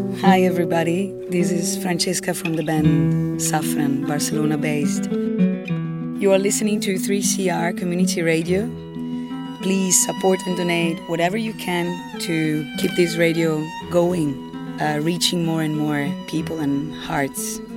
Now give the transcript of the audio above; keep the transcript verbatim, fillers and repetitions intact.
Hi everybody, this is Francesca from the band Safran, Barcelona-based. You are listening to three C R Community Radio. Please support and donate whatever you can to keep this radio going, uh, reaching more and more people and hearts.